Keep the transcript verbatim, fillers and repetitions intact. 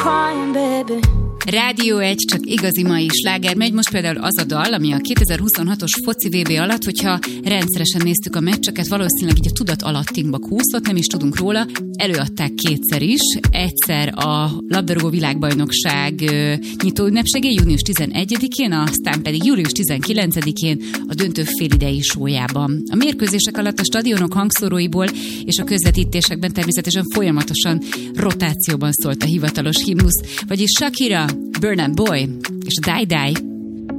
crying, baby. Rádió egy, csak igazi mai sláger megy. Most például az a dal, ami a kétezer-huszonhatos foci vé bé alatt, hogyha rendszeresen néztük a meccseket, valószínűleg így a tudat alattinkba kúszott, nem is tudunk róla. Előadták kétszer is. Egyszer a labdarúgó világbajnokság nyitó ünnepségén, június tizenegyedikén, aztán pedig július tizenkilencedikén a döntő félidei sójában. A mérkőzések alatt a stadionok hangszóróiból és a közvetítésekben természetesen folyamatosan rotációban szólt a hivatalos himnusz, vagyis Shakira, Burna Boy és Die Die.